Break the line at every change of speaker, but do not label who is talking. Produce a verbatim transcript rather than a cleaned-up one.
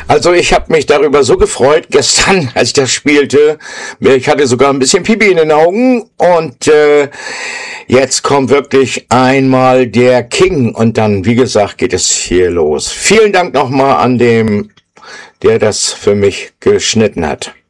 Also ich habe mich darüber so gefreut gestern, als ich das spielte. Ich hatte sogar ein bisschen Pipi in den Augen und äh, jetzt kommt wirklich einmal der King und dann, wie gesagt, geht es hier los. Vielen Dank nochmal an dem, der das für mich geschnitten hat.